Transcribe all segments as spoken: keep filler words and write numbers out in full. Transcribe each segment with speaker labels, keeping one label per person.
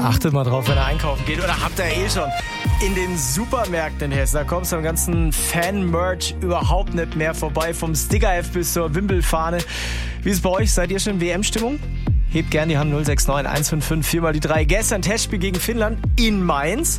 Speaker 1: Achtet mal drauf, wenn er einkaufen geht. Oder habt ihr eh schon. In den Supermärkten in Hessen, da kommst du am ganzen Fan-Merch überhaupt nicht mehr vorbei. Vom Stickerheft bis zur Wimpelfahne. Wie ist es bei euch? Seid ihr schon in W M-Stimmung? Hebt gern die Hand null sechs neun eins fünf fünf vier mal die drei. Gestern Testspiel gegen Finnland in Mainz.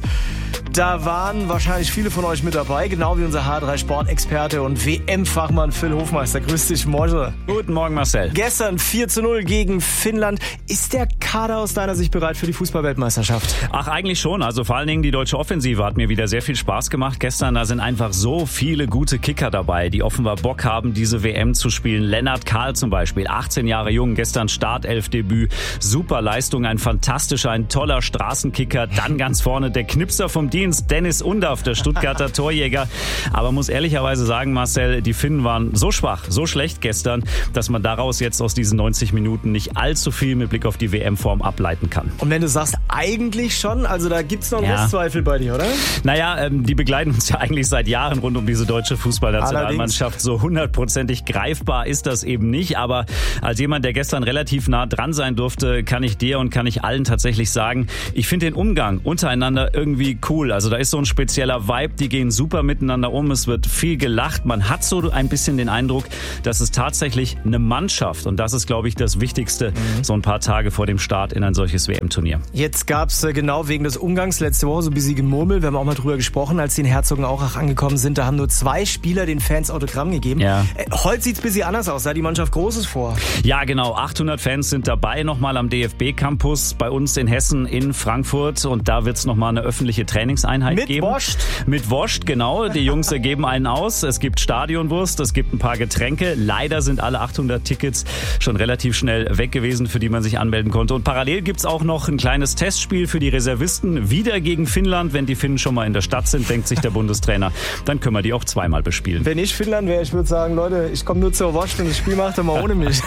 Speaker 1: Da waren wahrscheinlich viele von euch mit dabei, genau wie unser H drei Sportexperte und W M-Fachmann Phil Hofmeister. Grüß dich, Moje.
Speaker 2: Guten Morgen, Marcel.
Speaker 1: Gestern vier zu null gegen Finnland. Ist der Kader aus deiner Sicht bereit für die Fußball-Weltmeisterschaft?
Speaker 2: Ach, eigentlich schon. Also vor allen Dingen die deutsche Offensive hat mir wieder sehr viel Spaß gemacht. Gestern, da sind einfach so viele gute Kicker dabei, die offenbar Bock haben, diese W M zu spielen. Lennart Kahl zum Beispiel, achtzehn Jahre jung, gestern Startelfdebüt. Super Leistung, ein fantastischer, ein toller Straßenkicker. Dann ganz vorne der Knipser vom Dienst, Dennis Undaff, der Stuttgarter Torjäger. Aber muss ehrlicherweise sagen, Marcel, die Finnen waren so schwach, so schlecht gestern, dass man daraus jetzt aus diesen neunzig Minuten nicht allzu viel mit Blick auf die W M-Form ableiten kann.
Speaker 1: Und wenn du sagst, eigentlich schon, also da gibt's noch
Speaker 2: Ja.
Speaker 1: Restzweifel bei dir, oder?
Speaker 2: Naja, ähm, die begleiten uns ja eigentlich seit Jahren rund um diese deutsche Fußballnationalmannschaft. So hundertprozentig greifbar ist das eben nicht. Aber als jemand, der gestern relativ nah dran sein durfte, kann ich dir und kann ich allen tatsächlich sagen, ich finde den Umgang untereinander irgendwie cool. Also da ist so ein spezieller Vibe, die gehen super miteinander um, es wird viel gelacht. Man hat so ein bisschen den Eindruck, dass es tatsächlich eine Mannschaft, und das ist, glaube ich, das Wichtigste, mhm. so ein paar Tage vor dem Start in ein solches W M-Turnier.
Speaker 1: Jetzt gab's äh, genau wegen des Umgangs letzte Woche so ein bisschen Gemurmel. Wir haben auch mal drüber gesprochen, als die in Herzogenaurach angekommen sind. Da haben nur zwei Spieler den Fans Autogramm gegeben.
Speaker 2: Ja.
Speaker 1: Äh, heute sieht's ein bisschen anders aus, da hat die Mannschaft Großes vor.
Speaker 2: Ja, genau. achthundert Fans sind dabei, nochmal am D F B-Campus bei uns in Hessen, in Frankfurt. Und da wird's nochmal eine öffentliche Trainingseinheit
Speaker 1: Mit
Speaker 2: geben.
Speaker 1: Wurst?
Speaker 2: Mit Wurst, genau. Die Jungs geben einen aus. Es gibt Stadionwurst, es gibt ein paar Getränke. Leider sind alle achthundert Tickets schon relativ schnell weg gewesen, für die man sich anmelden konnte. Und parallel gibt's auch noch ein kleines Testspiel für die Reservisten. Wieder gegen Finnland. Wenn die Finnen schon mal in der Stadt sind, denkt sich der Bundestrainer, dann können wir die auch zweimal bespielen.
Speaker 1: Wenn ich Finnland wäre, ich würde sagen, Leute, ich komme nur zur Wurst und das Spiel macht er mal ohne mich.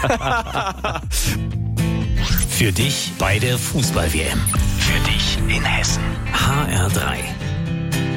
Speaker 3: Für dich bei der Fußball-W M. Für dich in Hessen. H R drei.